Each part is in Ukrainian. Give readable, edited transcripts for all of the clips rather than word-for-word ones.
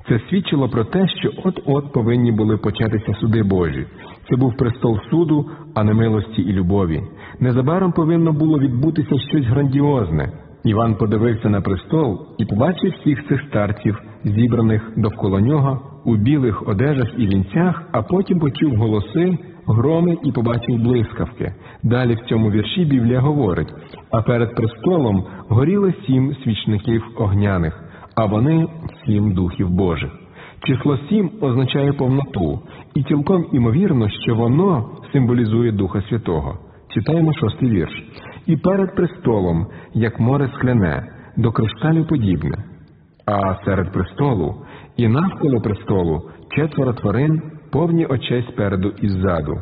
Це свідчило про те, що от-от повинні були початися суди Божі. Це був престол суду, а не милості і любові. Незабаром повинно було відбутися щось грандіозне. Іван подивився на престол і побачив всіх цих старців, зібраних довкола нього, у білих одежах і вінцях, а потім почув голоси, громи і побачив блискавки. Далі в цьому вірші Біблія говорить: «А перед престолом горіли 7 свічників огняних, а вони 7 духів Божих». Число 7 означає повноту, і цілком імовірно, що воно символізує Духа Святого. Читаємо 6-й вірш. «І перед престолом, як море скляне, до кришталю подібне, а серед престолу і навколо престолу 4 тварин, повні очей спереду і ззаду».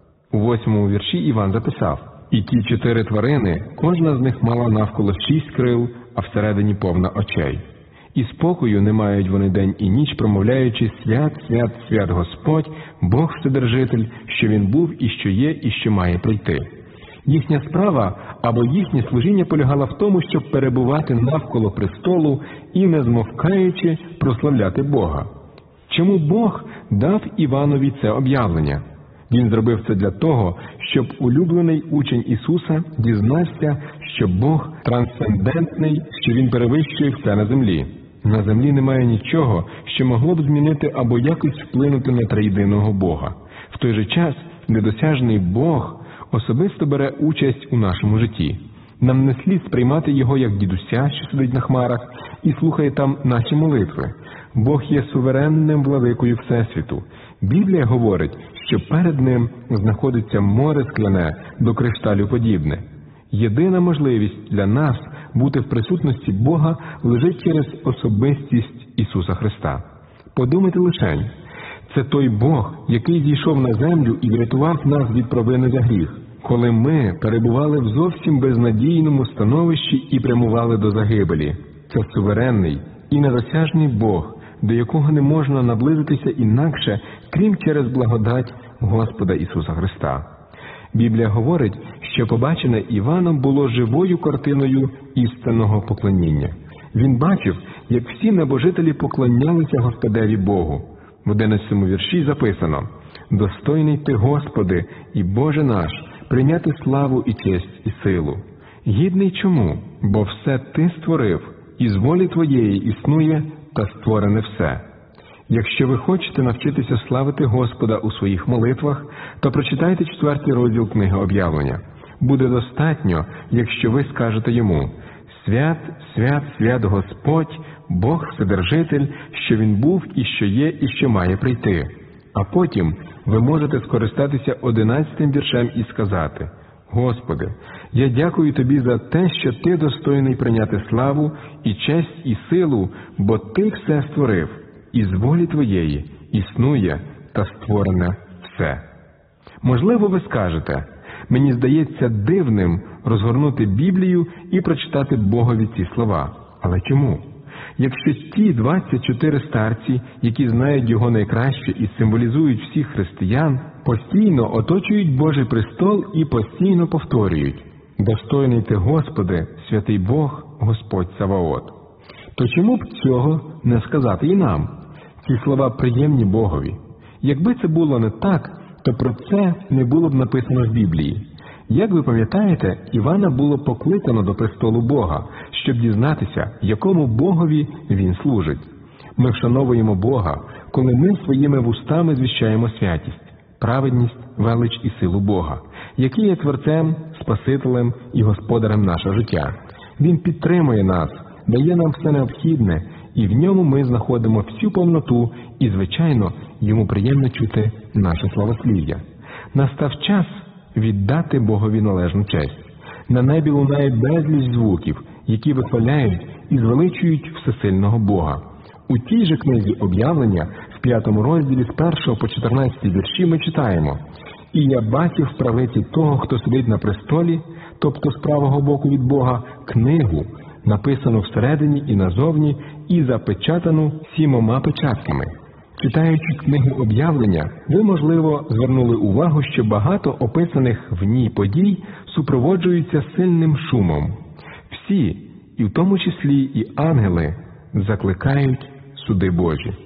У 8-му вірші Іван записав: «І ті 4 тварини, кожна з них мала навколо 6 крил, а всередині повна очей. І спокою не мають вони день і ніч, промовляючи: свят, свят, свят Господь, Бог Вседержитель, що Він був і що є, і що має прийти». Їхня справа або їхнє служіння полягало в тому, щоб перебувати навколо престолу і, не змовкаючи, прославляти Бога. Чому Бог дав Іванові це об'явлення? Він зробив це для того, щоб улюблений учень Ісуса дізнався, що Бог трансцендентний, що Він перевищує все на землі. На землі немає нічого, що могло б змінити або якось вплинути на триєдиного Бога. В той же час недосяжний Бог особисто бере участь у нашому житті. Нам не слід сприймати Його як дідуся, що сидить на хмарах, і слухає там наші молитви. Бог є суверенним владикою Всесвіту. Біблія говорить, що перед Ним знаходиться море скляне, до кришталю подібне. Єдина можливість для нас бути в присутності Бога лежить через особистість Ісуса Христа. Подумайте лишень, це той Бог, який зійшов на землю і врятував нас від провини за гріх, коли ми перебували в зовсім безнадійному становищі і прямували до загибелі. Це суверенний і недосяжний Бог, до якого не можна наблизитися інакше, крім через благодать Господа Ісуса Христа. Біблія говорить, що побачене Іваном було живою картиною істинного поклоніння. Він бачив, як всі небожителі поклонялися Господеві Богу. В 11-му вірші записано: «Достойний ти, Господи, і Боже наш, прийняти славу і честь і силу. Гідний чому? Бо все ти створив, і з волі твоєї існує та створене все». Якщо ви хочете навчитися славити Господа у своїх молитвах, то прочитайте 4-й розділ книги Об'явлення. Буде достатньо, якщо ви скажете йому: «Свят, свят, свят Господь, Бог Вседержитель, що Він був і що є, і що має прийти». А потім ви можете скористатися 11-м віршем і сказати: «Господи, я дякую Тобі за те, що Ти достойний прийняти славу і честь і силу, бо Ти все створив, і з волі Твоєї існує та створене все». Можливо, ви скажете: «Мені здається дивним розгорнути Біблію і прочитати Богові ці слова». Але чому? Якщо ті 24 старці, які знають Його найкраще і символізують всіх християн, постійно оточують Божий престол і постійно повторюють: «Достойний ти, Господи, святий Бог, Господь Саваот», то чому б цього не сказати і нам? Ці слова приємні Богові. Якби це було не так, то про це не було б написано в Біблії. Як ви пам'ятаєте, Івана було покликано до престолу Бога, щоб дізнатися, якому Богові він служить. Ми вшановуємо Бога, коли ми своїми вустами звіщаємо святість, праведність, велич і силу Бога, який є Творцем, Спасителем і Господарем нашого життя. Він підтримує нас, дає нам все необхідне, і в ньому ми знаходимо всю повноту, і, звичайно, йому приємно чути наше славослів'я. Настав час віддати Богові належну честь. На небі лунає безліч звуків, які вихваляють і звеличують всесильного Бога. У тій же книзі Об'явлення, в 5-му розділі з 1 по 14 вірші ми читаємо: «І я бачив в правиці того, хто сидить на престолі, тобто з правого боку від Бога, книгу, написану всередині і назовні, і запечатану 7 печатками». Читаючи книгу Об'явлення, ви, можливо, звернули увагу, що багато описаних в ній подій супроводжуються сильним шумом. Всі, і в тому числі і ангели, закликають суди Божі.